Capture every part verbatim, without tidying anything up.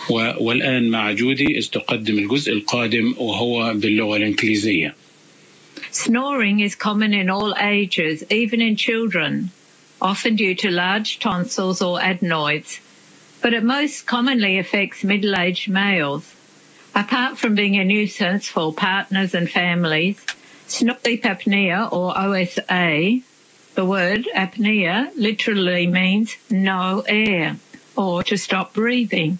والآن مع جودي تقدم الجزء القادم وهو باللغة الإنجليزية. Snoring is common in all ages, even in children, often due to large tonsils or adenoids, but it most commonly affects middle-aged males. Apart from being a nuisance for partners and families, sleep apnea, or O S A, the word apnea literally means no air, or to stop breathing.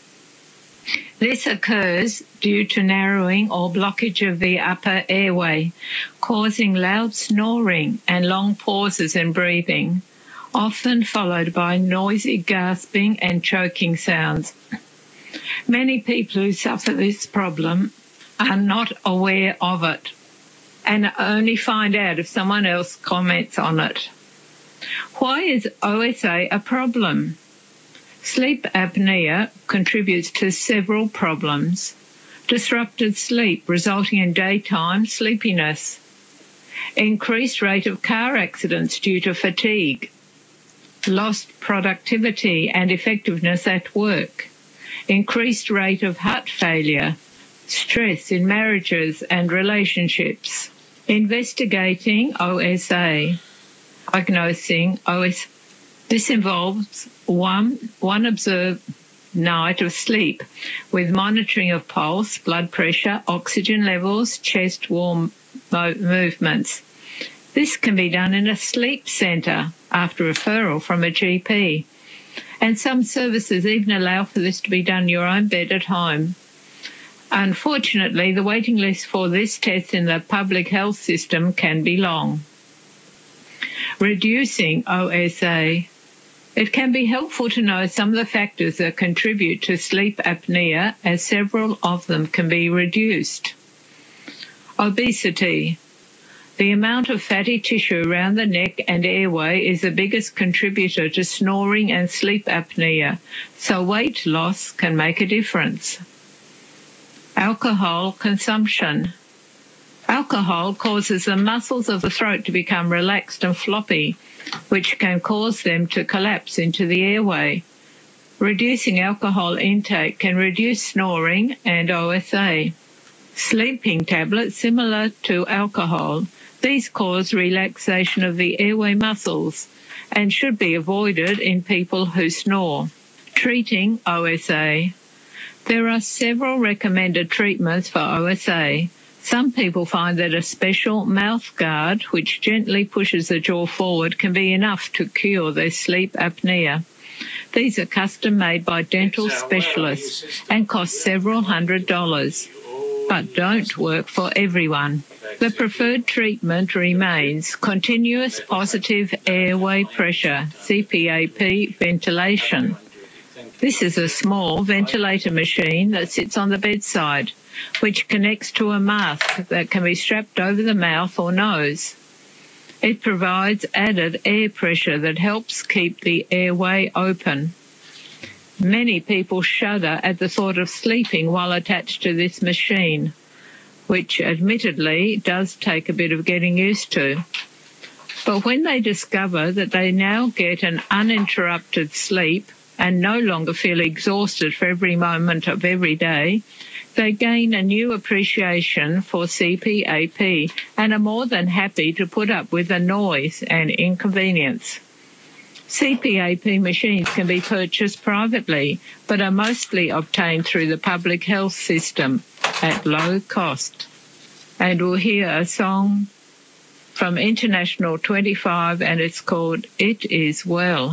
This occurs due to narrowing or blockage of the upper airway, causing loud snoring and long pauses in breathing, often followed by noisy gasping and choking sounds. Many people who suffer this problem are not aware of it and only find out if someone else comments on it. Why is O S A a problem? Sleep apnea contributes to several problems. Disrupted sleep resulting in daytime sleepiness. Increased rate of car accidents due to fatigue. Lost productivity and effectiveness at work. Increased rate of heart failure. Stress in marriages and relationships. Investigating O S A. Diagnosing O S A. This involves one, one observed night of sleep with monitoring of pulse, blood pressure, oxygen levels, chest wall mo- movements. This can be done in a sleep centre after referral from a G P. And some services even allow for this to be done in your own bed at home. Unfortunately, the waiting list for this test in the public health system can be long. Reducing O S A. It can be helpful to know some of the factors that contribute to sleep apnea, as several of them can be reduced. Obesity. The amount of fatty tissue around the neck and airway is the biggest contributor to snoring and sleep apnea, so weight loss can make a difference. Alcohol consumption. Alcohol causes the muscles of the throat to become relaxed and floppy, which can cause them to collapse into the airway. Reducing alcohol intake can reduce snoring and O S A. Sleeping tablets similar to alcohol. These cause relaxation of the airway muscles and should be avoided in people who snore. Treating O S A. There are several recommended treatments for O S A. Some people find that a special mouth guard, which gently pushes the jaw forward, can be enough to cure their sleep apnea. These are custom-made by dental specialists and cost several hundred dollars, but don't work for everyone. The preferred treatment remains continuous positive airway pressure, C P A P, ventilation. This is a small ventilator machine that sits on the bedside, which connects to a mask that can be strapped over the mouth or nose. It provides added air pressure that helps keep the airway open. Many people shudder at the thought of sleeping while attached to this machine, which admittedly does take a bit of getting used to. But when they discover that they now get an uninterrupted sleep and no longer feel exhausted for every moment of every day, they gain a new appreciation for C P A P and are more than happy to put up with the noise and inconvenience. C P A P machines can be purchased privately, but are mostly obtained through the public health system at low cost. And we'll hear a song from International twenty-five, and it's called It Is Well.